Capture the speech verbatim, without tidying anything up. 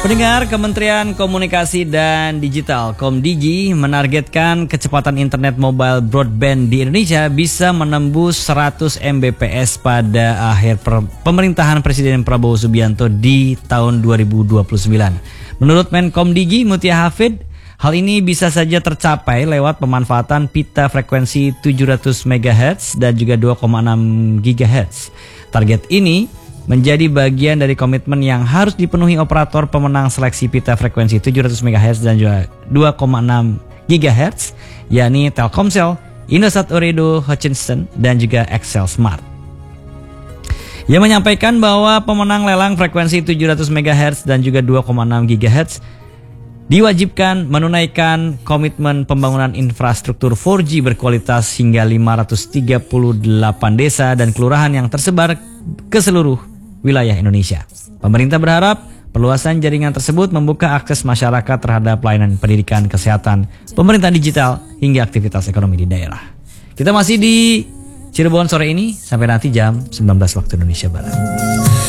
Pendengar, Kementerian Komunikasi dan Digital Komdigi menargetkan kecepatan internet mobile broadband di Indonesia bisa menembus seratus megabit per second pada akhir per- pemerintahan Presiden Prabowo Subianto di tahun dua ribu dua puluh sembilan. Menurut Menkomdigi Mutia Hafid, hal ini bisa saja tercapai lewat pemanfaatan pita frekuensi tujuh ratus megahertz dan juga dua koma enam gigahertz. Target ini menjadi bagian dari komitmen yang harus dipenuhi operator pemenang seleksi pita frekuensi tujuh ratus megahertz dan juga dua koma enam gigahertz, yakni Telkomsel, Indosat Ooredoo Hutchison, dan juga Excel Smart. Ia menyampaikan bahwa pemenang lelang frekuensi tujuh ratus megahertz dan juga dua koma enam gigahertz diwajibkan menunaikan komitmen pembangunan infrastruktur empat G berkualitas hingga lima ratus tiga puluh delapan desa dan kelurahan yang tersebar ke seluruh wilayah Indonesia. Pemerintah berharap perluasan jaringan tersebut membuka akses masyarakat terhadap pelayanan pendidikan, kesehatan, pemerintahan digital, hingga aktivitas ekonomi di daerah. Kita masih di Cirebon sore ini sampai nanti jam sembilan belas waktu Indonesia Barat.